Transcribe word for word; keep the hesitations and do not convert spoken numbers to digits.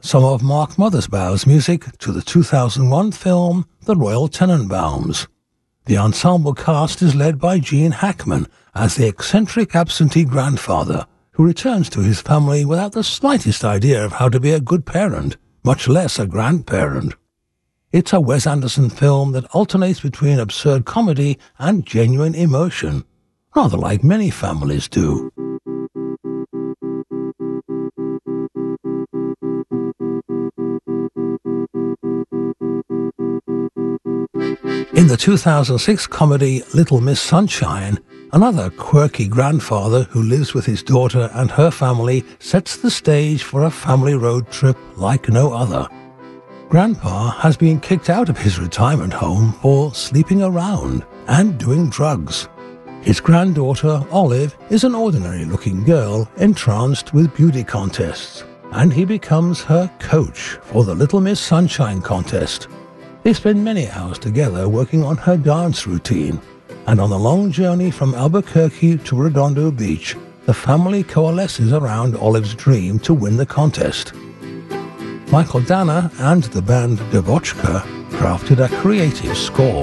some of Mark Mothersbaugh's music to the two thousand one film The Royal Tenenbaums. The ensemble cast is led by Gene Hackman as the eccentric absentee grandfather who returns to his family without the slightest idea of how to be a good parent, much less a grandparent. It's a Wes Anderson film that alternates between absurd comedy and genuine emotion, rather like many families do. In the two thousand six comedy Little Miss Sunshine, another quirky grandfather who lives with his daughter and her family sets the stage for a family road trip like no other. Grandpa has been kicked out of his retirement home for sleeping around and doing drugs. His granddaughter, Olive, is an ordinary-looking girl entranced with beauty contests, and he becomes her coach for the Little Miss Sunshine contest. They spend many hours together working on her dance routine, and on the long journey from Albuquerque to Redondo Beach, the family coalesces around Olive's dream to win the contest. Michael Danner and the band Debochka crafted a creative score.